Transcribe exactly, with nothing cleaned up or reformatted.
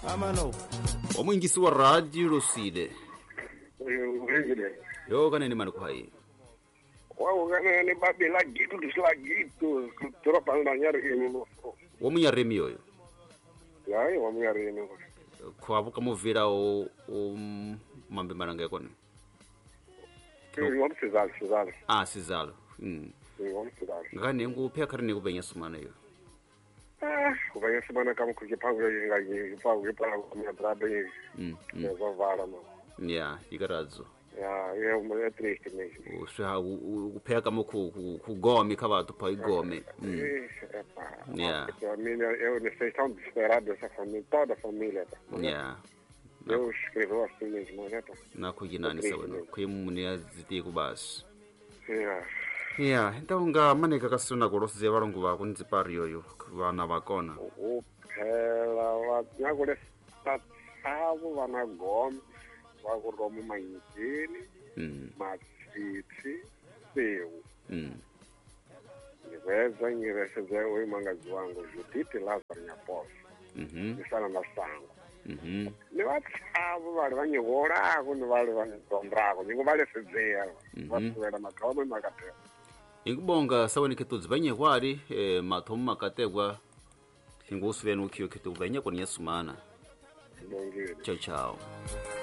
Amano. Omwingisi wa radio Lusile. Ngile. Yo kana ni manu hai. Wao kana ni babela gitu disla gitu. Tropa ndanyari imo. Womunyaremi yoyo. Yayi womunyaremi. Kwabuka muvira o o mambe maranga yakone. Ngom sizalo sizalo. Ah sizalo. Mm. Ngom sizalo. Ngane nguphe akarine kubenya sumana yo. Ah, kubenya sumana kama kujipangu ngaji kupangu kupangu kwa brabe. Mm. Ndio vala mo. Yeah, ikaradzo. Ya, yo mo triste mesmo. Usha upheka mo kugome khabathu pha igome. Mm. Yeah. Mimi eu necessito tão desesperado dessa família, toda a família. Yeah. Eu escrevo assim mesmo, né? Na kujinani sawana. Kuyimuni yaziti kubasi. Yeah. Yeah, então nga manika kasuna kolosize balongo ba kunzipari yoyo bana bakona. Uphela watyakule satsavo vana gome va ku romu manyikeni matsitsi seu ngiveza ngireseze uyimangazi wangu Judith Lazarus Nyaposo nisana na sango ni vatsavo vali va nyiholaku ni vali va ndombrako nyingo va lesedzea va suvela magome makatela ingubonga saweni ketudzi banyekwali eh, mathomo makategwa ingusuveni ukhiyo ketu banya koni yasumana. Ciao ciao.